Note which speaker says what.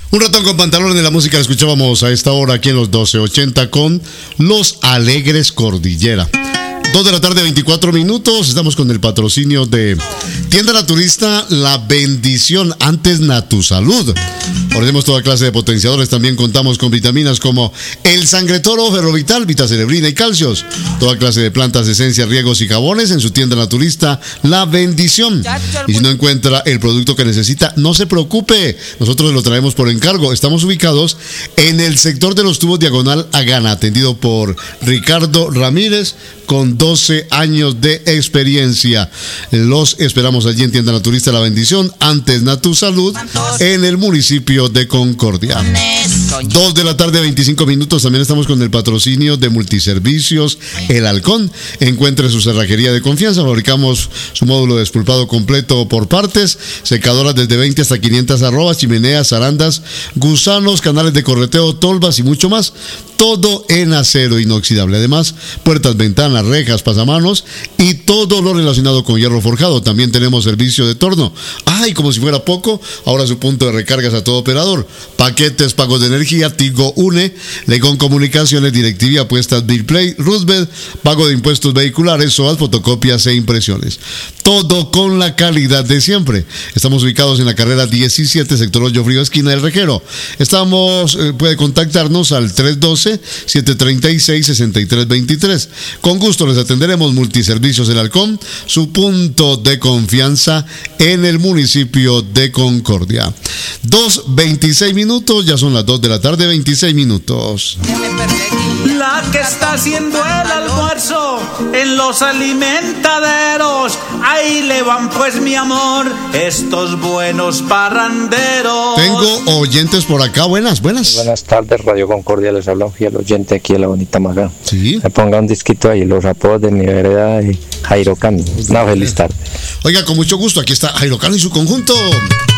Speaker 1: Un ratón con pantalones de la música la escuchábamos a esta hora aquí en los 1280 con Los Alegres Cordillera. 2 de la tarde, 24 minutos. Estamos con el patrocinio de Tienda Naturista La Bendición, antes Natusalud. Ofrecemos toda clase de potenciadores. También contamos con vitaminas como el Sangre Toro, Ferrovital, Vitacerebrina y calcios. Toda clase de plantas, esencias, riegos y jabones en su Tienda Naturista La Bendición. Y si no encuentra el producto que necesita, no se preocupe. Nosotros lo traemos por encargo. Estamos ubicados en el sector de los tubos diagonal a Gana, atendido por Ricardo Ramírez, con 12 años de experiencia. Los esperamos allí en Tienda Naturista La Bendición, antes Natusalud, en el municipio de Concordia. 2 de la tarde, 25 minutos. También estamos con el patrocinio de Multiservicios El Halcón. Encuentre su cerrajería de confianza. Fabricamos su módulo de despulpado completo por partes, secadoras desde 20 hasta 500 arrobas, chimeneas, zarandas, gusanos, canales de correteo, tolvas y mucho más. Todo en acero inoxidable. Además, puertas, ventanas, rejas, pasamanos y todo lo relacionado con hierro forjado. También tenemos servicio de torno. Ay, como si fuera poco, ahora su punto de recargas a todo operador. Paquetes, pagos de energía, Tigo Une, Legón Comunicaciones, DirecTV, apuestas, Billplay, Roosevelt, pago de impuestos vehiculares, SOAT, fotocopias e impresiones. Todo con la calidad de siempre. Estamos ubicados en la carrera 17, sector Hoyo Frío, esquina del Rejero. Puede contactarnos al 312-736-6323. Con gusto les atenderemos. Multiservicios El Halcón, su punto de confianza en el municipio de Concordia. 2:26 minutos, ya son las 2 de la tarde, 26 minutos.
Speaker 2: La que está haciendo el almuerzo en los alimentaderos, ahí le van pues mi amor estos buenos parranderos.
Speaker 1: Tengo oyentes por acá, buenas.
Speaker 3: Buenas tardes, Radio Concordia, les habla un fiel oyente aquí de la bonita Maga.
Speaker 1: Sí.
Speaker 3: Me ponga un disquito ahí, los apodos de mi vereda y Jairo Cami. Una feliz tarde.
Speaker 1: Oiga, con mucho gusto, aquí está Jairo Cano y su conjunto.